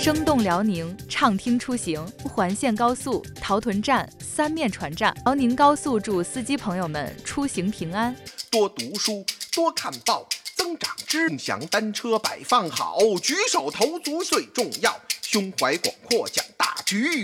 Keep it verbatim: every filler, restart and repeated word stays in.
生动辽宁，畅听出行。环线高速桃屯站、三面船站，辽宁高速祝司机朋友们出行平安。 多读书，多看报，增长知。共享单车摆放好，举手投足最重要。胸怀广阔讲大局。